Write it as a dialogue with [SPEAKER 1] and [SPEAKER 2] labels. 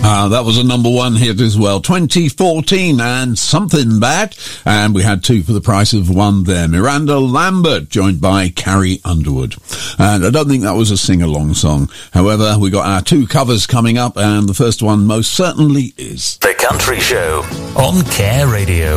[SPEAKER 1] That was a number one hit as well. 2014 and Something Bad. And we had two for the price of one there. Miranda Lambert, joined by Carrie Underwood. And I don't think that was a sing-along song. However, we got our two covers coming up, and the first one most certainly is
[SPEAKER 2] The Country Show on Care Radio.